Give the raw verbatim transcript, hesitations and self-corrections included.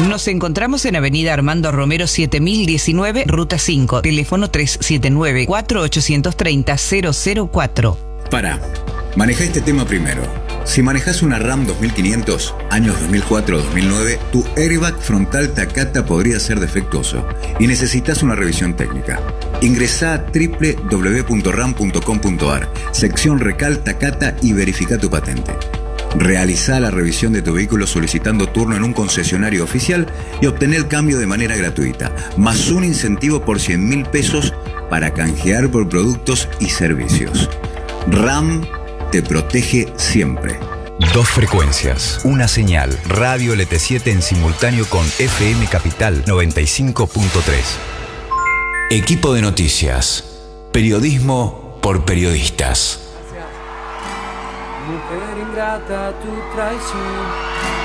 Nos encontramos en Avenida Armando Romero siete mil diecinueve, Ruta cinco, teléfono tres siete nueve, cuatro ocho tres cero, cero cero cuatro. Pará, maneja este tema primero. Si manejas una RAM dos mil quinientos, años dos mil cuatro o dos mil nueve, tu airbag frontal Takata podría ser defectuoso y necesitas una revisión técnica. Ingresá a doble u doble u doble u punto ram punto com punto a r, sección Recal Takata y verifica tu patente. Realizá la revisión de tu vehículo solicitando turno en un concesionario oficial y obtener el cambio de manera gratuita, más un incentivo por cien mil pesos para canjear por productos y servicios. RAM te protege siempre. Dos frecuencias, una señal, Radio L T siete en simultáneo con F M Capital noventa y cinco punto tres. Equipo de noticias, periodismo por periodistas. Mujer ingrata, tu traición.